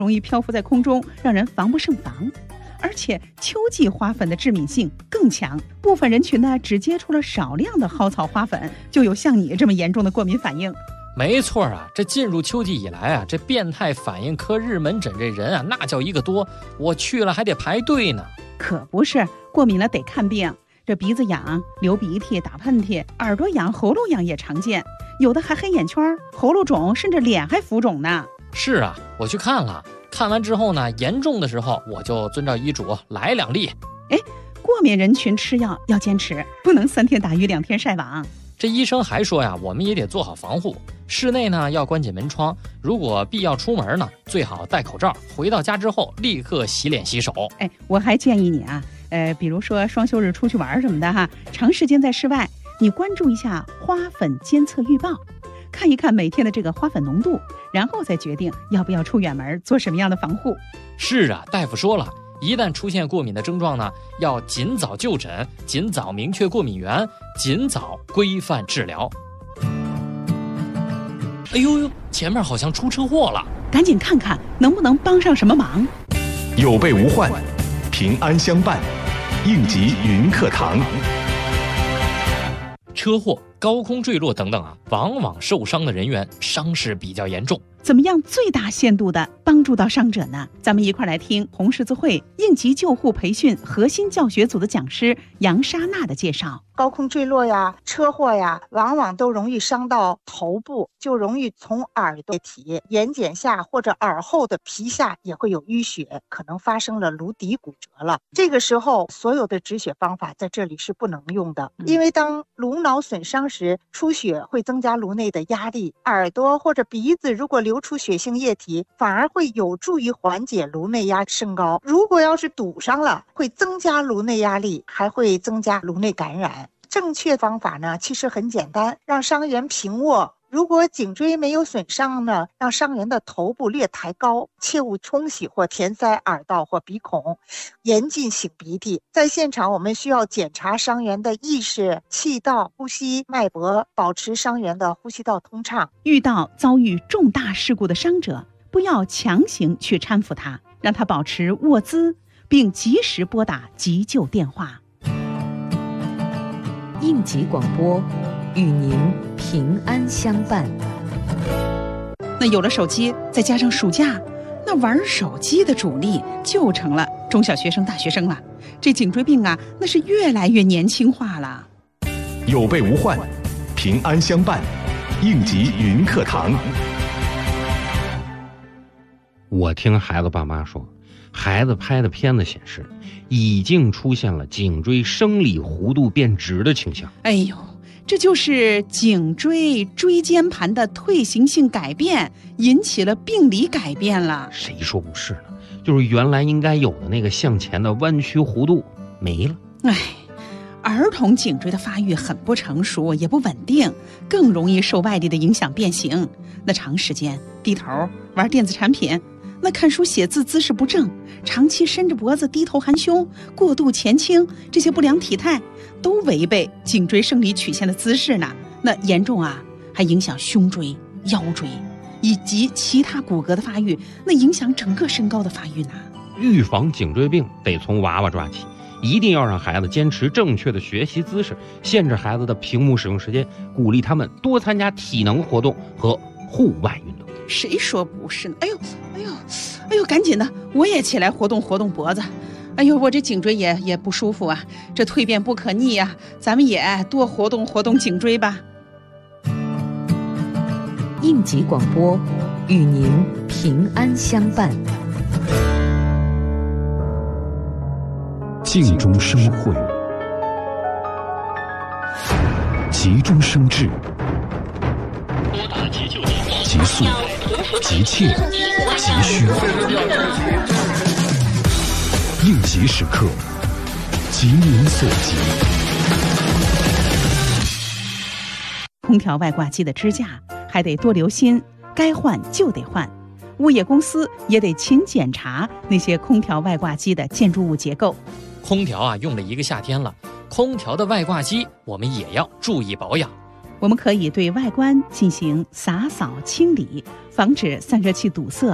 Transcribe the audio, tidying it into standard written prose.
容易漂浮在空中，让人防不胜防。而且秋季花粉的致敏性更强，部分人群呢只接触了少量的蒿草花粉，就有像你这么严重的过敏反应。 没错啊，这进入秋季以来啊，这变态反应科日门诊这人啊，那叫一个多，我去了还得排队呢。 可不是，过敏了得看病。这鼻子痒、流鼻涕、打喷嚏，耳朵痒、喉咙痒也常见，有的还黑眼圈、喉咙肿，甚至脸还浮肿呢。 是啊，我去看了，看完之后呢，严重的时候我就遵照医嘱来2粒。 过敏人群吃药要坚持，不能3天打鱼2天晒网。 这医生还说呀，我们也得做好防护，室内呢要关紧门窗，如果必要出门呢，最好戴口罩，回到家之后立刻洗脸洗手。 我还建议你啊，比如说双休日出去玩什么的哈，长时间在室外，你关注一下花粉监测预报，看一看每天的这个花粉浓度，然后再决定要不要出远门，做什么样的防护。 是啊，大夫说了，一旦出现过敏的症状呢，要尽早就诊，尽早明确过敏源，尽早规范治疗。哎呦，前面好像出车祸了， 赶紧看看能不能帮上什么忙。 有备无患，平安相伴，应急云课堂。 车祸、高空坠落等等啊，往往受伤的人员伤势比较严重。 怎么样最大限度地帮助到伤者呢？咱们一块来听红十字会应急救护培训核心教学组的讲师杨莎娜的介绍。 高空坠落呀、车祸呀，往往都容易伤到头部，就容易从耳朵体、眼睑下或者耳后的皮下也会有淤血，可能发生了颅底骨折了。这个时候，所有的止血方法在这里是不能用的，因为当颅脑损伤时，出血会增加颅内的压力，耳朵或者鼻子如果流出血性液体，反而会有助于缓解颅内压升高。如果要是堵上了，会增加颅内压力，还会增加颅内感染。正确方法呢，其实很简单，让伤员平卧。如果颈椎没有损伤呢，让伤员的头部略抬高，切勿冲洗或填塞耳道或鼻孔，严禁擤鼻涕。在现场，我们需要检查伤员的意识、气道、呼吸、脉搏，保持伤员的呼吸道通畅。 遇到遭遇重大事故的伤者，不要强行去搀扶他，让他保持卧姿，并及时拨打急救电话。 应急广播，与您平安相伴。 那有了手机，再加上暑假，那玩手机的主力就成了中小学生、大学生了。这颈椎病啊，那是越来越年轻化了。 有备无患，平安相伴，应急云课堂。 我听孩子爸妈说，孩子拍的片子显示，已经出现了颈椎生理弧度变直的倾向。 哎呦，这就是颈椎椎间盘的退行性改变引起了病理改变了。 谁说不是呢？就是原来应该有的那个向前的弯曲弧度没了。 儿童颈椎的发育很不成熟，也不稳定，更容易受外力的影响变形。那长时间低头玩电子产品，那看书写字姿势不正，长期伸着脖子低头含胸，过度前倾，这些不良体态都违背颈椎生理曲线的姿势呢。那严重啊，还影响胸椎、腰椎以及其他骨骼的发育，那影响整个身高的发育呢。 预防颈椎病得从娃娃抓起，一定要让孩子坚持正确的学习姿势，限制孩子的屏幕使用时间，鼓励他们多参加体能活动和户外运动。 谁说不是呢？哎呦，赶紧的，我也起来活动活动脖子。哎呦，我这颈椎也不舒服啊，这蜕变不可逆啊，咱们也多活动活动颈椎吧。 应急广播，与您平安相伴。 静中生慧，急中生智， 拨打急救电话， 急速、急切、急需，应急时刻，急民所急。 空调外挂机的支架还得多留心，该换就得换。物业公司也得勤检查那些空调外挂机的建筑物结构。 空调啊用了1个夏天了，空调的外挂机我们也要注意保养。 我们可以对外观进行洒扫清理，防止散热器堵塞